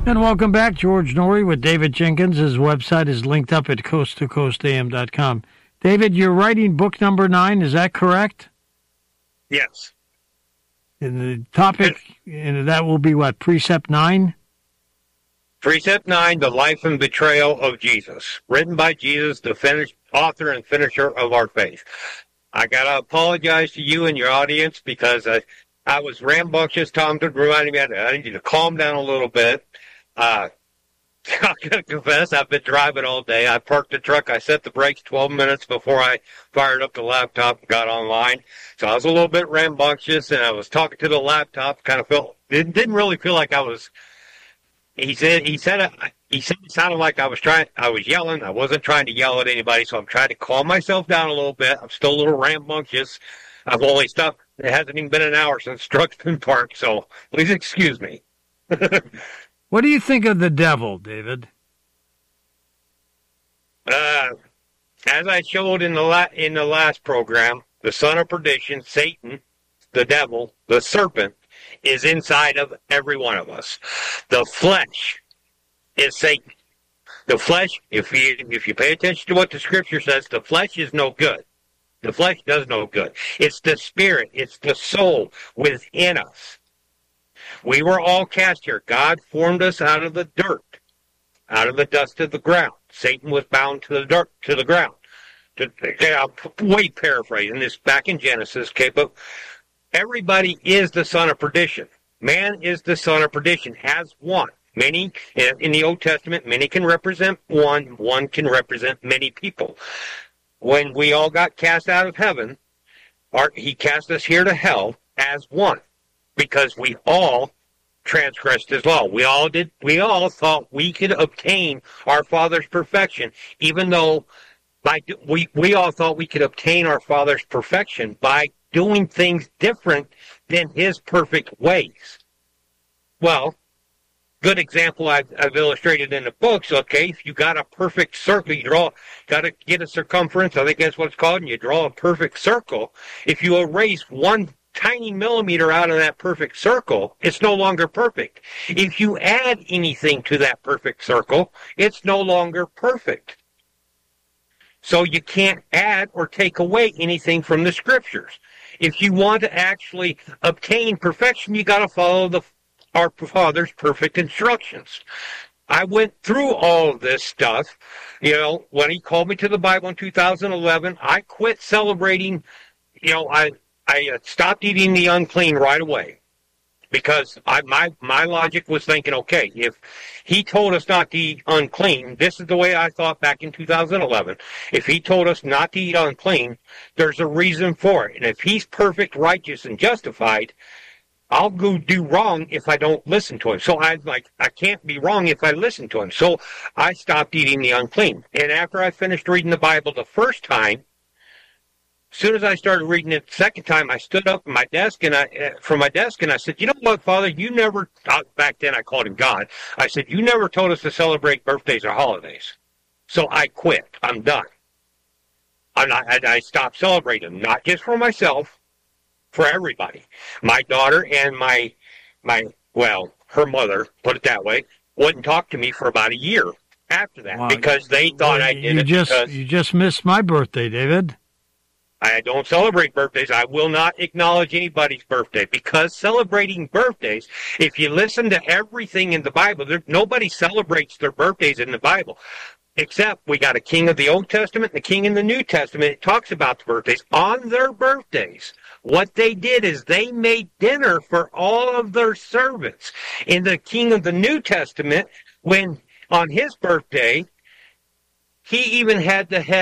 And welcome back, George Noory with David Jenkins. His website is linked up at coasttocoastam.com. David, you're writing book number 9, is that correct? Yes. And the topic, and that will be what, Precept 9? Precept 9, The Life and Betrayal of Jesus, written by Jesus, the author and finisher of our faith. I got to apologize to you and your audience because I was rambunctious. Tom reminded me I need you to calm down a little bit. I'm going to confess, I've been driving all day. I parked the truck. I set the brakes 12 minutes before I fired up the laptop and got online. So I was a little bit rambunctious, and I was talking to the laptop. Kind of didn't really feel like I was. He said it sounded like I was yelling. I wasn't trying to yell at anybody, so I'm trying to calm myself down a little bit. I'm still a little rambunctious. I've only stopped. It hasn't even been an hour since the truck's been parked, so please excuse me. What do you think of the devil, David? As I showed in the last program, the son of perdition, Satan, the devil, the serpent, is inside of every one of us. The flesh is Satan. The flesh, if you pay attention to what the scripture says, the flesh is no good. The flesh does no good. It's the spirit, it's the soul within us. We were all cast here. God formed us out of the dirt, out of the dust of the ground. Satan was bound to the dirt, to the ground. I'm way paraphrasing this back in Genesis, okay, but everybody is the son of perdition. Man is the son of perdition, as one. Many, in the Old Testament, many can represent one can represent many people. When we all got cast out of heaven, he cast us here to hell as one. Because we all transgressed his law. We all thought we could obtain our Father's perfection, even though we all thought we could obtain our Father's perfection by doing things different than his perfect ways. Well, good example I've illustrated in the books, okay, if you got a perfect circle, got to get a circumference, I think that's what it's called, and you draw a perfect circle. If you erase one tiny millimeter out of that perfect circle, it's no longer perfect. If you add anything to that perfect circle, it's no longer perfect. So you can't add or take away anything from the scriptures. If you want to actually obtain perfection, you got to follow our Father's perfect instructions. I went through all of this stuff. When he called me to the Bible in 2011, I quit celebrating. I stopped eating the unclean right away because my logic was thinking, okay, if he told us not to eat unclean, this is the way I thought back in 2011. If he told us not to eat unclean, there's a reason for it. And if he's perfect, righteous, and justified, I'll go do wrong if I don't listen to him. So I can't be wrong if I listen to him. So I stopped eating the unclean. And after I finished reading the Bible the first time, as soon as I started reading it the second time, I stood up from my desk and I said, you know what, Father, you never, back then I called him God. I said, you never told us to celebrate birthdays or holidays. So I quit. I'm done. I stopped celebrating them, not just for myself, for everybody. My daughter and her mother, put it that way, wouldn't talk to me for about a year after that because they thought I did it. You just missed my birthday, David. I don't celebrate birthdays. I will not acknowledge anybody's birthday because celebrating birthdays, if you listen to everything in the Bible, nobody celebrates their birthdays in the Bible. Except we got a king of the Old Testament and a king in the New Testament. It talks about the birthdays. On their birthdays, what they did is they made dinner for all of their servants. In the king of the New Testament, when on his birthday, he even had to have